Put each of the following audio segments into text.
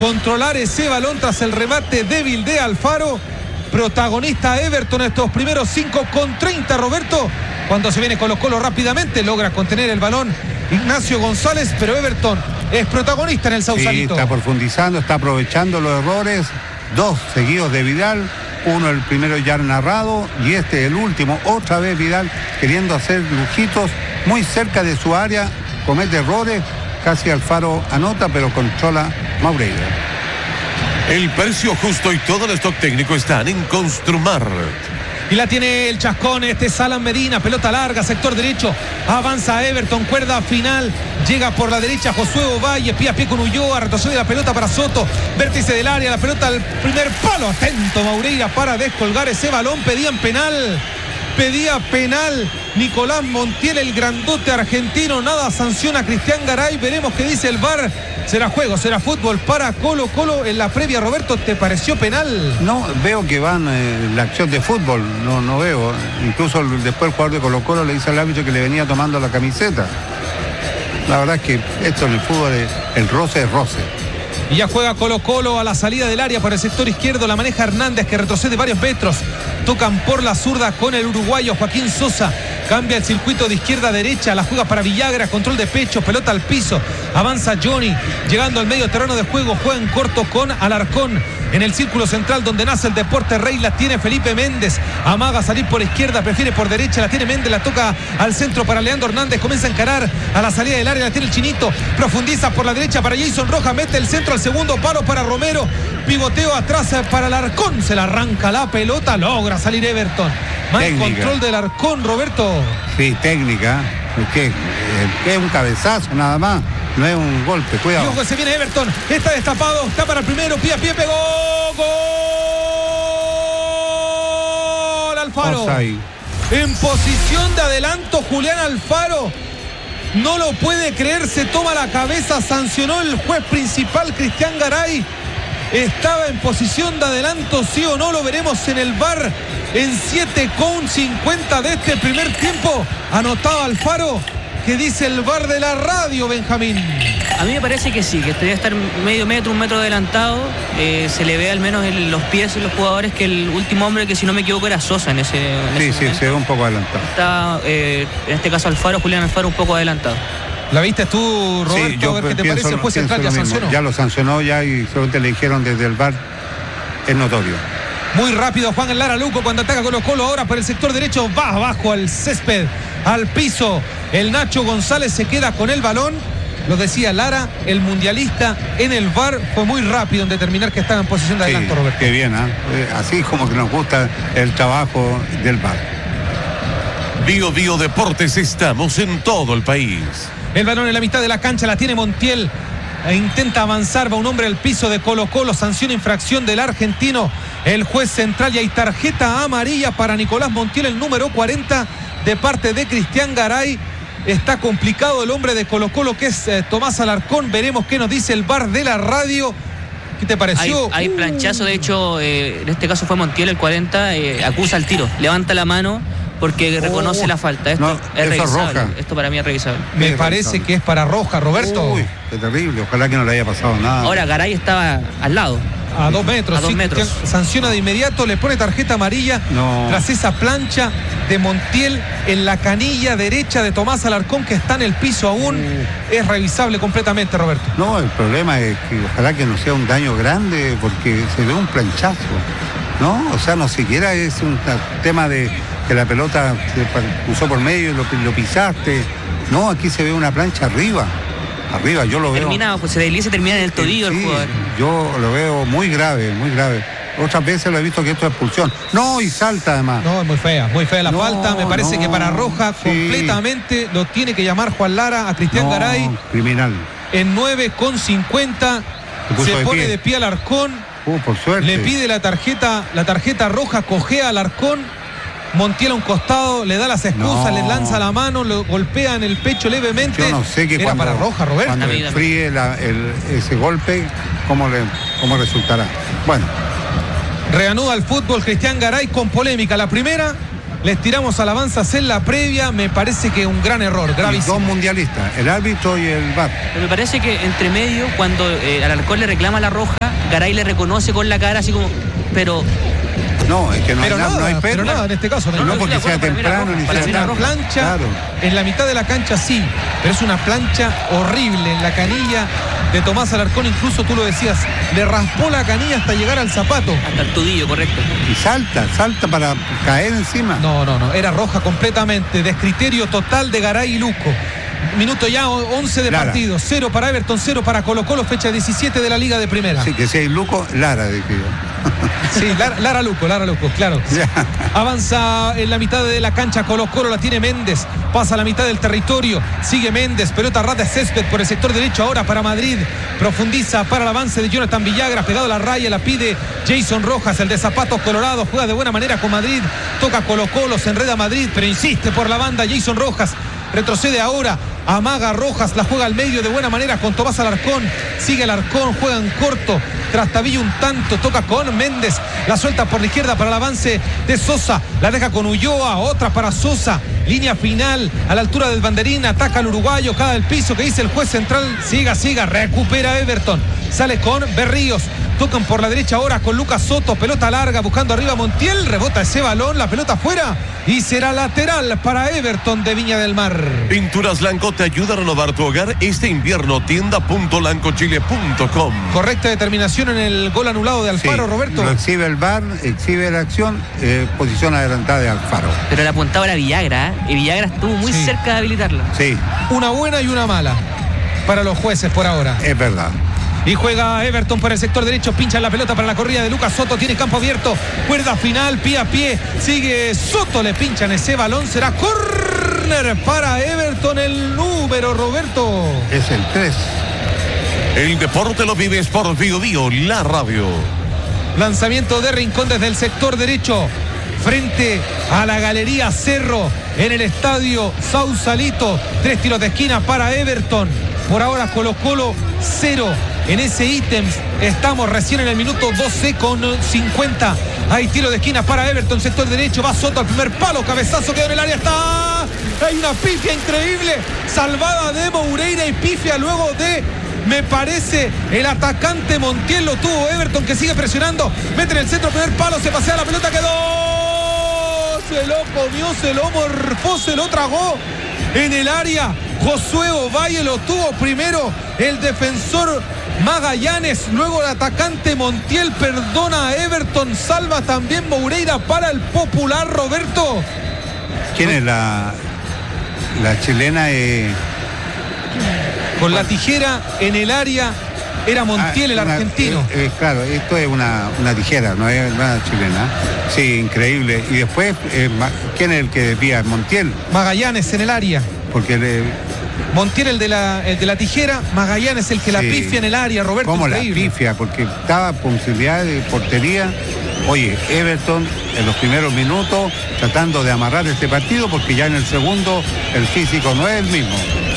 controlar ese balón tras el remate débil de Alfaro. Protagonista Everton estos primeros 5 con 30, Roberto. Cuando se viene Colo-Colo rápidamente, logra contener el balón Ignacio González, pero Everton es protagonista en el Sausalito. Sí, está profundizando, está aprovechando los errores. 2 seguidos de Vidal, uno el primero ya narrado y el último, otra vez Vidal queriendo hacer lujitos muy cerca de su área, comete errores, casi Alfaro anota, pero controla Maureira. El precio justo y todo el stock técnico están en Construmart. Y la tiene el chascón, es Alan Medina, pelota larga, sector derecho, avanza Everton, cuerda final, llega por la derecha Josué Ovalle, pie a pie con Ulloa, retrocede la pelota para Soto, vértice del área, la pelota al primer palo, atento Maureira para descolgar ese balón, pedía penal Nicolás Montiel, el grandote argentino, nada sanciona Cristian Garay, veremos qué dice el VAR. Será juego, será fútbol para Colo-Colo en la previa. Roberto, ¿te pareció penal? No, veo que van la acción de fútbol, no veo. Incluso después el jugador de Colo-Colo le dice al árbitro que le venía tomando la camiseta. La verdad es que esto en el fútbol, el roce es roce. Y ya juega Colo-Colo a la salida del área por el sector izquierdo, la maneja Hernández que retrocede varios metros. Tocan por la zurda con el uruguayo Joaquín Sosa. Cambia el circuito de izquierda a derecha, la juega para Villagra, control de pecho, pelota al piso, avanza Johnny, llegando al medio terreno de juego, juega en corto con Alarcón, en el círculo central donde nace el deporte rey, la tiene Felipe Méndez, amaga salir por izquierda, prefiere por derecha, la tiene Méndez, la toca al centro para Leandro Hernández, comienza a encarar a la salida del área, la tiene el Chinito, profundiza por la derecha para Jason Rojas, mete el centro al segundo palo para Romero, pivoteo atrás para Alarcón, se la arranca la pelota, logra salir Everton. Más control del Alarcón, Roberto. Sí, técnica. Que es un cabezazo nada más. No es un golpe, cuidado. Ojo, se viene Everton. Está destapado. Está para el primero. Pie a pie pegó. ¡Gol! Alfaro. Osai. En posición de adelanto, Julián Alfaro. No lo puede creer. Se toma la cabeza. Sancionó el juez principal, Cristian Garay. Estaba en posición de adelanto, sí o no, lo veremos en el VAR en 7:50 de este primer tiempo. Anotado Alfaro. ¿Qué dice el VAR de la radio, Benjamín? A mí me parece que sí, que debería estar medio metro, 1 metro adelantado. Se le ve al menos en los pies de los jugadores que el último hombre, que si no me equivoco era Sosa en ese sí, se ve un poco adelantado. Está, en este caso Alfaro, Julián Alfaro, un poco adelantado. ¿La viste tú, Roberto? Sí, a ver qué te parece. El juez central ya sancionó. Ya lo sancionó ya y seguramente le dijeron desde el VAR. Es notorio. Muy rápido Juan Lara Luco cuando ataca Colo-Colo ahora por el sector derecho. Va abajo al césped, al piso. El Nacho González se queda con el balón. Lo decía Lara, el mundialista en el VAR fue muy rápido en determinar que estaba en posición de adelanto, Roberto. Qué bien, así como que nos gusta el trabajo del VAR. Bio Deportes, estamos en todo el país. El balón en la mitad de la cancha, la tiene Montiel. Intenta avanzar, va un hombre al piso de Colo-Colo, sanción infracción del argentino, el juez central, y hay tarjeta amarilla para Nicolás Montiel, el número 40 de parte de Cristian Garay. Está complicado el hombre de Colo-Colo, que es Tomás Alarcón. Veremos qué nos dice el VAR de la radio. ¿Qué te pareció? Hay planchazo, de hecho, en este caso fue Montiel el 40, acusa el tiro, levanta la mano porque reconoce la falta. Esto es revisable. Roja. Esto para mí es revisable. Me parece que es para roja, Roberto. Uy, qué terrible. Ojalá que no le haya pasado nada. Ahora Garay estaba al lado. A 2 metros. A 2 metros. Sanciona de inmediato, le pone tarjeta amarilla tras esa plancha de Montiel en la canilla derecha de Tomás Alarcón, que está en el piso aún. Es revisable completamente, Roberto. No, el problema es que ojalá que no sea un daño grande, porque se ve un planchazo, ¿no? O sea, no siquiera es un tema de que la pelota se cruzó por medio y lo pisaste. No, aquí se ve una plancha arriba, yo lo veo. Termina, pues se desliza y termina en el tobillo el jugador. Yo lo veo muy grave, muy grave. Otras veces lo he visto que esto es expulsión. No, y salta además. No, es muy fea la falta. Me parece que para roja completamente lo tiene que llamar Juan Lara a Cristian Garay. Criminal. En 9:50 se pone de pie Alarcón. Por suerte. Le pide la tarjeta roja, cojea a Alarcón. Montiel a un costado, le da las excusas, le lanza la mano, lo golpea en el pecho levemente. Yo no sé que era para roja, Roberto. Cuando enfríe ese golpe, ¿cómo resultará? Bueno. Reanuda el fútbol Cristian Garay con polémica. La primera, les tiramos alabanzas en la previa, me parece que un gran error, gravísimo. Dos mundialistas, el árbitro y el VAR. Pero me parece que entre medio, cuando Alarcón le reclama la roja, Garay le reconoce con la cara así como, pero... No, es que no pero hay nada, no hay pero nada en este caso. No, porque sea temprano ni sea una plancha, claro. En la mitad de la cancha sí, pero es una plancha horrible en la canilla de Tomás Alarcón, incluso tú lo decías, le raspó la canilla hasta llegar al zapato. Hasta el tobillo, correcto. Y salta para caer encima. No, era roja completamente, descriterio total de Garay y Luco. Minuto ya 11 de partido, 0 para Everton, 0 para Colo-Colo, fecha 17 de la Liga de Primera. Sí, que si hay Luco, Lara, dije yo. Sí, Lara Luco, claro. Ya. Avanza en la mitad de la cancha Colo-Colo, la tiene Méndez, pasa a la mitad del territorio, sigue Méndez, pelota ras de césped por el sector derecho ahora para Madrid, profundiza para el avance de Jonathan Villagra, pegado a la raya, la pide Jason Rojas, el de zapatos colorados, juega de buena manera con Madrid, toca Colo-Colo, se enreda Madrid, pero insiste por la banda Jason Rojas. Retrocede ahora, amaga Rojas, la juega al medio de buena manera con Tomás Alarcón, sigue Alarcón, juega en corto, trastabilla un tanto, toca con Méndez, la suelta por la izquierda para el avance de Sosa, la deja con Ulloa, otra para Sosa, línea final, a la altura del banderín, ataca al uruguayo, cae al piso, que dice el juez central, siga, recupera Everton, sale con Berríos, tocan por la derecha ahora con Lucas Soto, pelota larga, buscando arriba Montiel, rebota ese balón, la pelota afuera y será lateral para Everton de Viña del Mar. Pinturas Lanco te ayuda a renovar tu hogar este invierno. Tienda.lancochile.com. Correcta determinación en el gol anulado de Alfaro, sí, Roberto. Lo exhibe el VAR, exhibe la acción, posición adelantada de Alfaro. Pero le apuntaba era Villagra, y Villagra estuvo muy cerca de habilitarla. Sí. Una buena y una mala para los jueces por ahora. Es verdad. Y juega Everton por el sector derecho, pincha la pelota para la corrida de Lucas Soto, tiene campo abierto, cuerda final, pie a pie, sigue Soto, le pinchan ese balón, será córner para Everton, el número, Roberto. Es el 3. El deporte lo vives por Bio Bio, la radio. Lanzamiento de Rincón desde el sector derecho, frente a la Galería Cerro, en el estadio Sausalito, 3 tiros de esquina para Everton. Por ahora Colo-Colo 0 en ese ítem. Estamos recién en el minuto 12 con 50. Hay tiro de esquina para Everton, sector derecho. Va Soto al primer palo, cabezazo, quedó en el área. Está. Hay una pifia increíble. Salvada de Moreira y pifia luego de, me parece, el atacante Montiel. Lo tuvo Everton, que sigue presionando. Mete en el centro, primer palo, se pasea la pelota, quedó. Se lo comió, se lo morfó, se lo tragó en el área. Josué Ovalle lo tuvo primero, el defensor Magallanes, luego el atacante Montiel, perdona a Everton, salva también Moreira para el Popular, Roberto. ¿Quién es la chilena? Con la tijera en el área era Montiel, el argentino. Claro, esto es una tijera, no es una chilena. Sí, increíble. Y después, ¿quién es el que desvía? Montiel. Magallanes en el área. Porque Montiel el de la tijera, Magallanes el que la pifia en el área, Roberto. ¿Cómo increíble. La pifia? Porque estaba posibilidad de portería. Oye, Everton en los primeros minutos tratando de amarrar este partido, porque ya en el segundo el físico no es el mismo.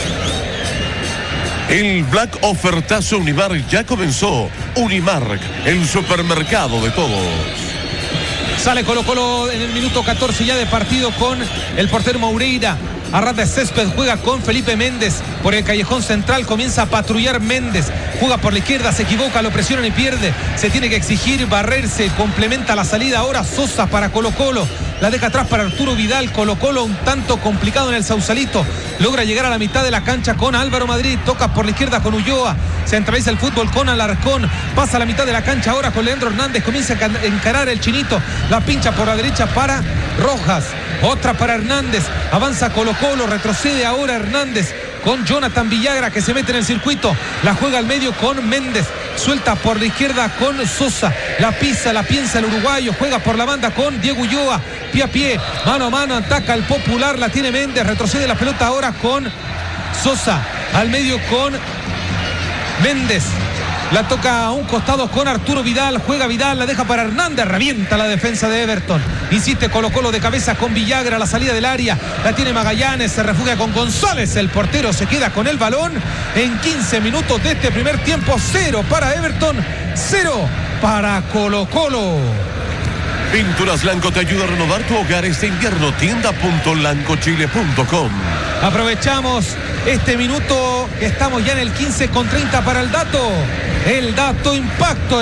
El Black Ofertazo Unimark ya comenzó. Unimark, el supermercado de todos. Sale Colo-Colo en el minuto 14 ya de partido con el portero Moreira. Arras de césped, juega con Felipe Méndez por el callejón central, comienza a patrullar Méndez, juega por la izquierda, se equivoca, lo presionan y pierde, se tiene que exigir, barrerse, complementa la salida ahora Sosa para Colo-Colo, la deja atrás para Arturo Vidal. Colo-Colo un tanto complicado en el Sausalito, logra llegar a la mitad de la cancha con Álvaro Madrid, toca por la izquierda con Ulloa, centraliza el fútbol con Alarcón, pasa a la mitad de la cancha ahora con Leandro Hernández, comienza a encarar el chinito, la pincha por la derecha para Rojas, otra para Hernández, avanza Colo-Colo, retrocede ahora Hernández con Jonathan Villagra, que se mete en el circuito, la juega al medio con Méndez, suelta por la izquierda con Sosa, la pisa, la piensa el uruguayo, juega por la banda con Diego Ulloa, pie a pie, mano a mano, ataca el Popular, la tiene Méndez, retrocede la pelota ahora con Sosa, al medio con Méndez, la toca a un costado con Arturo Vidal, juega Vidal, la deja para Hernández, revienta la defensa de Everton, insiste Colo-Colo de cabeza con Villagra, la salida del área, la tiene Magallanes, se refugia con González, el portero se queda con el balón en 15 minutos de este primer tiempo, 0 para Everton, 0 para Colo-Colo. Pinturas Lanco te ayuda a renovar tu hogar este invierno. Tienda.lancochile.com. Aprovechamos este minuto que estamos ya en el 15:30 para el dato. El dato impacto.